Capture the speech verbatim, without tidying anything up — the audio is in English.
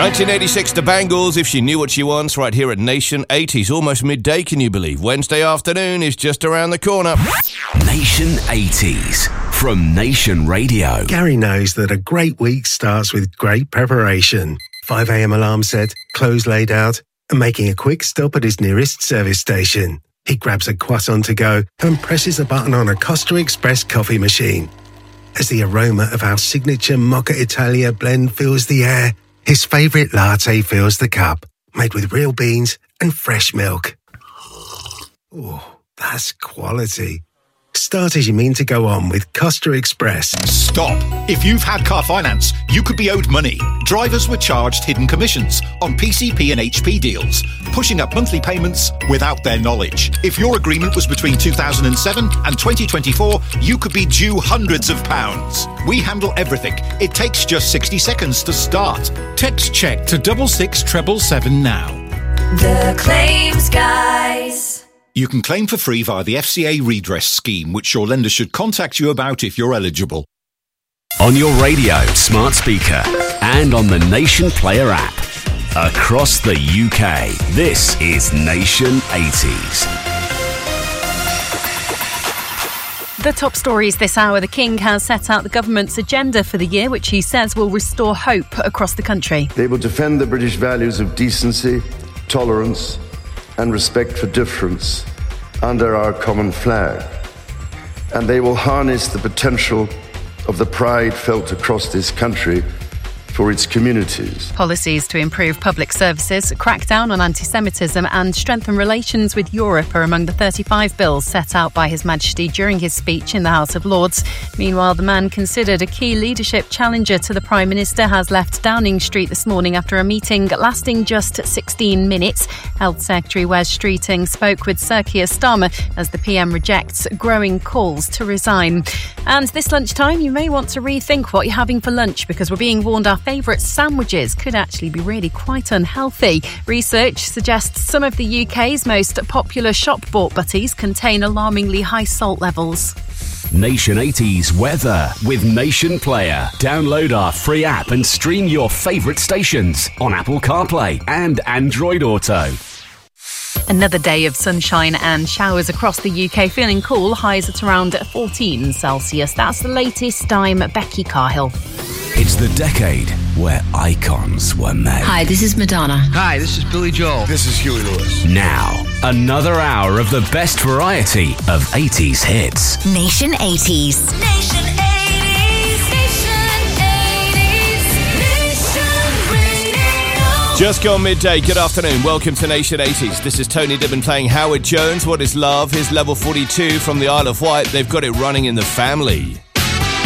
nineteen eighty-six, The Bangles, If She Knew What She Wants, right here at Nation eighties. Almost midday, can you believe? Wednesday afternoon is just around the corner. Nation eighties from Nation Radio. Gary knows that a great week starts with great preparation. five a.m. alarm set, clothes laid out, and making a quick stop at his nearest service station. He grabs a croissant to go and presses a button on a Costa Express coffee machine. As the aroma of our signature Mocha Italia blend fills the air, his favourite latte fills the cup, made with real beans and fresh milk. Oh, that's quality. Start as you mean to go on with Costa Express. Stop. If you've had car finance, you could be owed money. Drivers were charged hidden commissions on P C P and H P deals, pushing up monthly payments without their knowledge. If your agreement was between two thousand seven and twenty twenty-four, you could be due hundreds of pounds. We handle everything. It takes just sixty seconds to start. Text check to double six treble seven now. The Claims Guys. You can claim for free via the F C A redress scheme, which your lender should contact you about if you're eligible. On your radio, smart speaker, and on the Nation Player app. Across the U K, this is Nation eighties. The top stories this hour. The King has set out the government's agenda for the year, which he says will restore hope across the country. They will defend the British values of decency, tolerance, and respect for difference under our common flag. And they will harness the potential of the pride felt across this country for its communities. Policies to improve public services, crack down on anti-Semitism and strengthen relations with Europe are among the thirty-five bills set out by His Majesty during his speech in the House of Lords. Meanwhile, the man considered a key leadership challenger to the Prime Minister has left Downing Street this morning after a meeting lasting just sixteen minutes. Health Secretary Wes Streeting spoke with Sir Keir Starmer as the P M rejects growing calls to resign. And this lunchtime, you may want to rethink what you're having for lunch, because we're being warned our favourite sandwiches could actually be really quite unhealthy. Research suggests some of the U K's most popular shop-bought butties contain alarmingly high salt levels. Nation eighties weather with Nation Player. Download our free app and stream your favourite stations on Apple CarPlay and Android Auto. Another day of sunshine and showers across the U K, feeling cool, highs at around fourteen Celsius. That's the latest. I'm Becky Carhill. It's the decade where icons were made. Hi, this is Madonna. Hi, this is Billy Joel. This is Huey Lewis. Now, another hour of the best variety of eighties hits. Nation eighties. Nation eighties. Nation eighties. Nation Radio. Just gone midday. Good afternoon. Welcome to Nation eighties. This is Tony Dibben playing Howard Jones. What is Love? His level forty-two from the Isle of Wight. They've got it running in the family.